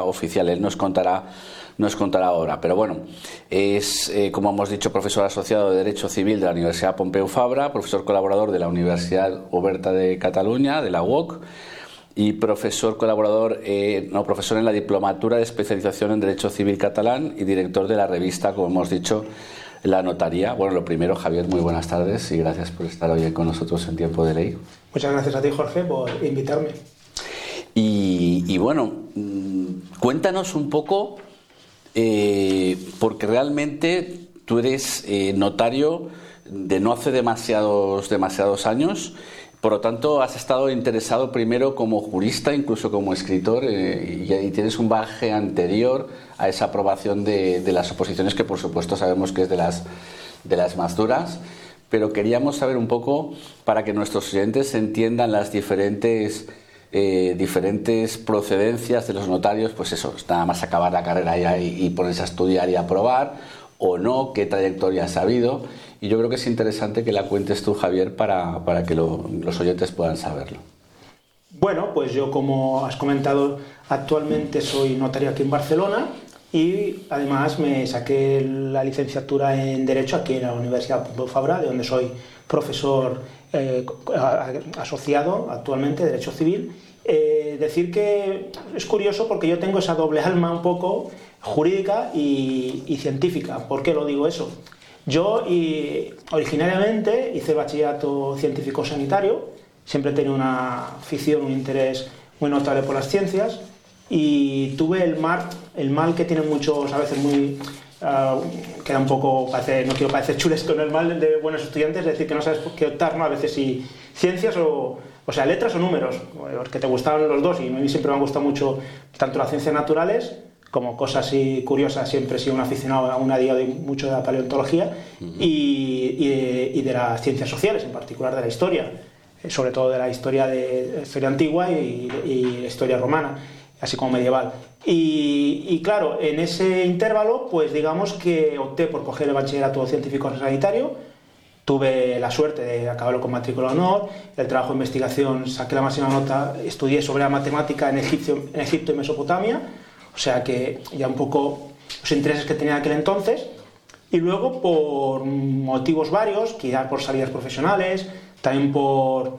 oficial. Él nos contará ahora. Pero bueno, es, como hemos dicho, profesor asociado de Derecho Civil de la Universidad Pompeu Fabra, profesor colaborador de la Universidad Oberta de Cataluña, de la UOC, y profesor colaborador, profesor en la Diplomatura de Especialización en Derecho Civil Catalán y director de la revista, como hemos dicho, La Notaría. Bueno, lo primero, Javier, muy buenas tardes y gracias por estar hoy con nosotros en Tiempo de Ley. Muchas gracias a ti, Jorge, por invitarme. Y bueno, cuéntanos un poco, porque realmente tú eres notario de no hace demasiados años. Por lo tanto, has estado interesado primero como jurista, incluso como escritor, y tienes un bagaje anterior a esa aprobación de las oposiciones, que por supuesto sabemos que es de las más duras. Pero queríamos saber un poco, para que nuestros oyentes entiendan las diferentes procedencias de los notarios, pues eso, nada más acabar la carrera y ponerse a estudiar y a aprobar, o no, qué trayectoria has habido. Y yo creo que es interesante que la cuentes tú, Javier, para que los oyentes puedan saberlo. Bueno, pues yo, como has comentado, actualmente soy notario aquí en Barcelona y además me saqué la licenciatura en Derecho aquí en la Universidad Pompeu Fabra, de donde soy profesor asociado actualmente de Derecho Civil. Decir que es curioso porque yo tengo esa doble alma un poco jurídica y científica. ¿Por qué lo digo eso? Yo originariamente hice bachillerato científico sanitario, siempre he tenido una afición, un interés muy notable por las ciencias y tuve el mal que tienen muchos, a veces muy... queda un poco, no quiero parecer chulesco, en el mal de buenos estudiantes, es decir, que no sabes por qué optar, ¿no? A veces si ciencias o sea, letras o números, porque te gustaban los dos y a mí siempre me han gustado mucho tanto las ciencias naturales como cosas así curiosas. Siempre he sido un aficionado aún a día de hoy mucho de la paleontología y de las ciencias sociales, en particular de la historia, sobre todo de la historia antigua y la historia romana, así como medieval. Y claro, en ese intervalo, pues digamos que opté por coger el bachillerato científico sanitario. Tuve la suerte de acabarlo con matrícula de honor, el trabajo de investigación saqué la máxima nota, estudié sobre la matemática en Egipto y Mesopotamia, o sea que ya un poco los intereses que tenía en aquel entonces. Y luego, por motivos varios, quizás por salidas profesionales, también por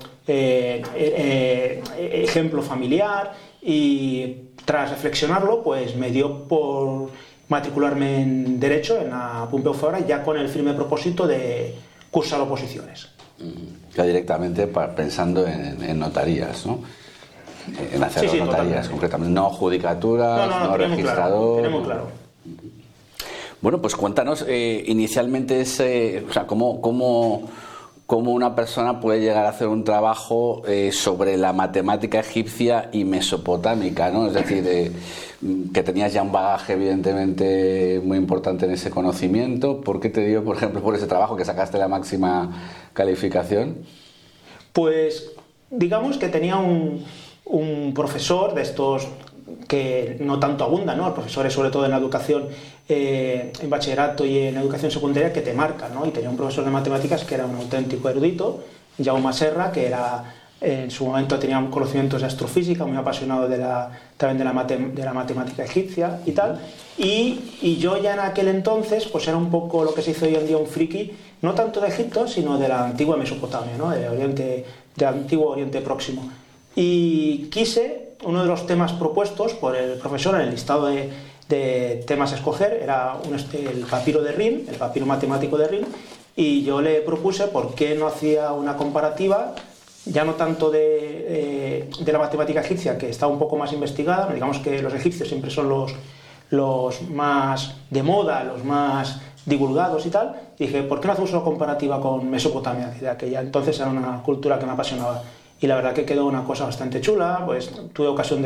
ejemplo familiar, y tras reflexionarlo, pues me dio por matricularme en Derecho en la Pompeu Fabra, ya con el firme propósito de cursar oposiciones. Ya directamente pensando en notarías, ¿no? En hacer notarías, totalmente. Concretamente, no judicatura, no registrador. Tenemos claro. Bueno, pues cuéntanos inicialmente o sea, cómo una persona puede llegar a hacer un trabajo sobre la matemática egipcia y mesopotámica, ¿no? Es decir, que tenías ya un bagaje evidentemente muy importante en ese conocimiento. ¿Por qué te dio, por ejemplo, por ese trabajo que sacaste la máxima calificación? Pues digamos que tenía un profesor de estos que no tanto abundan, ¿no? Profesores, sobre todo en la educación, en bachillerato y en educación secundaria, que te marcan, ¿no? Y tenía un profesor de matemáticas que era un auténtico erudito, Jaume Serra, que era, en su momento tenía conocimientos de astrofísica, muy apasionado también de la matemática egipcia y tal. Y yo ya en aquel entonces, pues era un poco lo que se hizo hoy en día un friki, no tanto de Egipto, sino de la antigua Mesopotamia, ¿no? Del antiguo Oriente Próximo. Y uno de los temas propuestos por el profesor en el listado de temas a escoger era el papiro de Rin, el papiro matemático de Rin, y yo le propuse por qué no hacía una comparativa, ya no tanto de la matemática egipcia, que está un poco más investigada. Digamos que los egipcios siempre son los más de moda, los más divulgados y tal. Y dije, ¿por qué no hacemos una comparativa con Mesopotamia? Que de aquella entonces era una cultura que me apasionaba. Y la verdad que quedó una cosa bastante chula. Pues tuve ocasión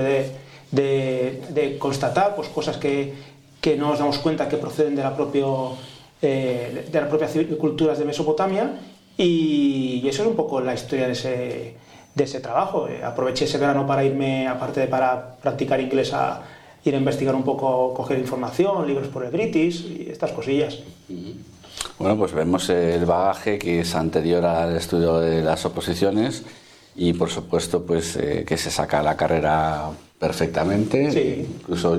de constatar pues cosas que no nos damos cuenta que proceden de las propias culturas de Mesopotamia, y eso es un poco la historia de ese trabajo. Aproveché ese verano para irme, aparte de para practicar inglés, a ir a investigar un poco, coger información, libros por el British y estas cosillas. Bueno, pues vemos el bagaje que es anterior al estudio de las oposiciones y por supuesto pues que se saca la carrera perfectamente. Sí. Incluso